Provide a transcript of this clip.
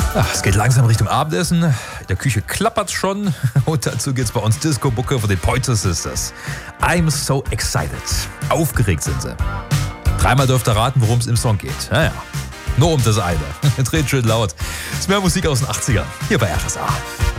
Ja, es geht langsam Richtung Abendessen. In der Küche klappert's schon. Und dazu geht's bei uns Disco-Bucke von den Pointer Sisters. I'm so excited. Aufgeregt sind sie. Dreimal dürft ihr raten, worum es im Song geht. Naja, nur um das eine. Dreht schön laut. Das ist mehr Musik aus den 80ern. Hier bei RSA.